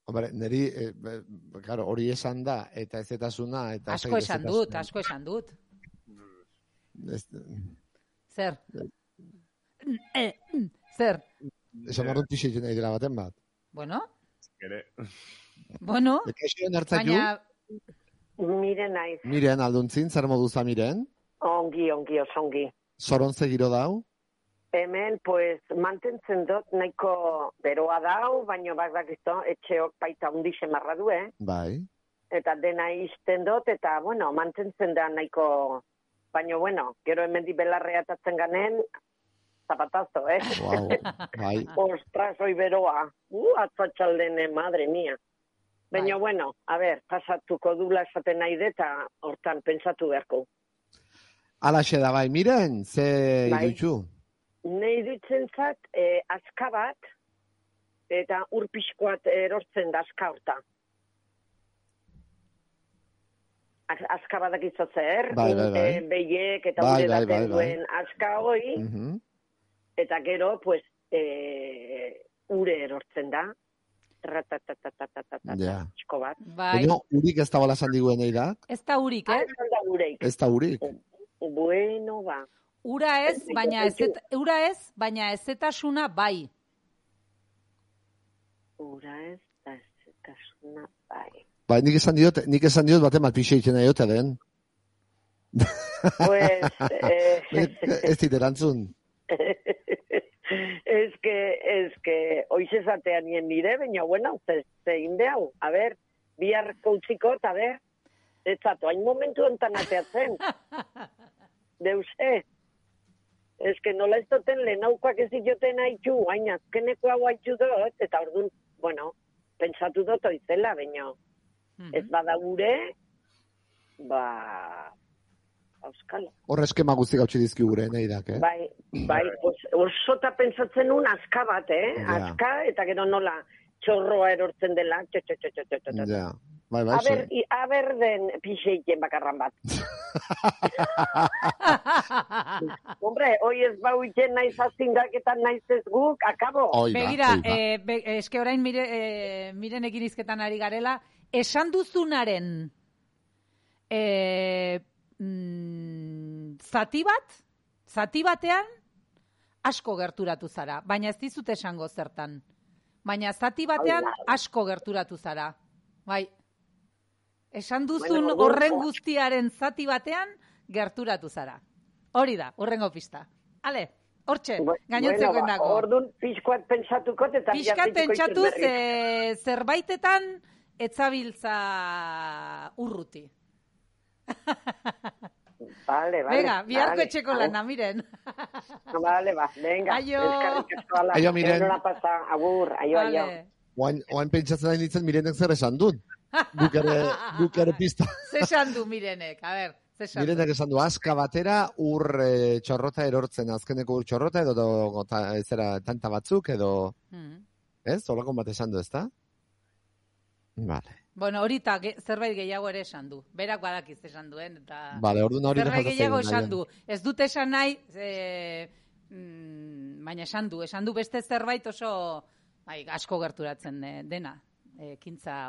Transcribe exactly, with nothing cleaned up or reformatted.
Hombre, niri, eh, claro, hori esan da, eta ezetasuna, eta... Asko esan dut, asko esan dut. Zer? Zer? Esan marrun pixetzen nahi dela baten bat. Bueno? Bueno? Baina... Miren naiz. Miren, alduntzin, zer moduza miren? Ongi, ongi, oso ongi. Zorontze giro dau? Hemen, pues, mantentzen dut, nahiko beroa dau, baino bak bakizto, etxeok baita undixe marra du, eh? Bai. Eta dena izten dut, eta, bueno, mantentzen da nahiko, baino, bueno, gero hemen di belarrea tatzen ganen, zapatazo, eh? Wow, bai. Ostras, oi beroa. Uh, atzatxaldene, madre mia. Baina, bueno, a ver, pasatuko dula esaten nahi deta, hortan pentsatu beharko. Alaxe da, bai, miren, ze bai. Idutxu? Ne idutzen zat, eh, azka bat, eta urpiskoat erortzen da azka horta. Azka badak izotzer, bai, bai, bai. E, behiek eta bai, ure bai, daten bai, bai. duen azka hoi, uh-huh. Eta gero, pues, e, ure erortzen da. Ratatatatatatatata, ja. Esko bat. Bai. Baina, urik ez da bala esan diguen eira? Ez da urik, eh? Ez da urik. Ez da urik. Bueno, ba. Ura ez, baina ez, ura ez, baina ezetasuna bai. Ura ez, da ezetasuna bai. Bai, nik esan diot, nik esan diot baten bat pixeitzen nahi ote den. Pues, eh... ez dit erantzun. Ez que, ez que, oiz esatean nien nire, baina, bueno, ze, ze inde hau. A ber, biharko utzikot, a ber, ez zato, hain momentu enten ateatzen. Deuse, ez que nola ez doten lehenaukoak ez dioten haitu, hain azkeneko hau haitu dut, eta orduan, bueno, pentsatu dut oizela, baina, mm-hmm. Ez bada gure, ba... Auskalo. Horre eskema guztik hautsi dizki gure, nahi dak, eh? Bai, bai, orsota pentsatzen un azka bat, eh? Ja. Azka, eta gero nola txorroa erortzen dela, txo, txo, txo, txo, txo, txo. Ja, bai, bai, aber, i, aber den pixeiken bakarran bat. Hombre, hoi ez bau iken naiz azingaketan naiz ez guk, akabo. Oiba, Begira, oiba. Eh, be, eske orain mire, eh, miren egirizketan ari garela, esan duzunaren... Eh, Mm, zati bat, zati batean asko gerturatu zara, baina ez dizut esango zertan. Baina zati batean asko gerturatu zara. Bai. Esan duzun horren guztiaren zati batean gerturatu zara. Hori da, horrengo pista. Ale, hortxe, gainotzeko bueno, endago. Orduan pixkoat pentsatuko eta pixkat pentsatu ze, zerbaitetan etzabiltza urruti. Vale, vale. Venga, biharko vale, etxeko vale. lana, miren. Vale, va, venga. Aio. Aio, miren. Pasa, agur, aio, vale. aio. Oain, oain pentsatzen nahi ditzen mirenek zer esan dut. Guk ere, guk ere pista. Zer esan du mirenek, a ber, zer esan du. Mirenek esan du, azka batera ur e, txorrota erortzen, azkeneko ur txorrota edo, edo ta, zera, tanta batzuk edo... Mm. Ez, holakon bat esan du, ez da? Vale. Bueno, horita ge, zerbait gehiago ere esan du. Berak badakiz esan duen. Eta vale, orduan hori zerbait gehiago esan du. Ez dut esan nahi, e, mm, baina esan du. Esan du beste zerbait oso bai, asko gerturatzen dena. E, kintza